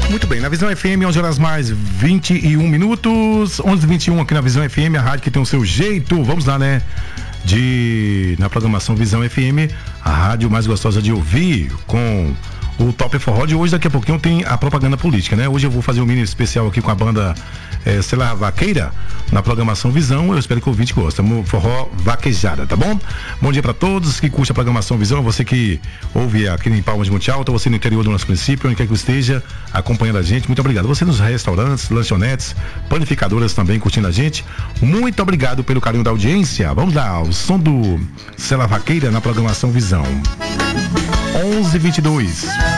Muito bem, na Visão FM, 11 horas mais 21 minutos, 11h21 aqui na Visão FM, a rádio que tem o seu jeito. Vamos lá, né? Na programação Visão FM, a rádio mais gostosa de ouvir, com o Top Forró de hoje. Daqui a pouquinho tem a propaganda política, né? Hoje eu vou fazer um mini especial aqui com a banda Stella Vaqueira na programação Visão. Eu espero que o ouvinte goste. Forró vaquejada, tá bom? Bom dia pra todos que curtem a programação Visão. Você que ouve aqui em Palmas de Monte Alto, você no interior do nosso município, onde quer que esteja acompanhando a gente, muito obrigado. Você nos restaurantes, lanchonetes, panificadoras também curtindo a gente, muito obrigado pelo carinho da audiência. Vamos lá, o som do Stella Vaqueira na programação Visão. 11h22.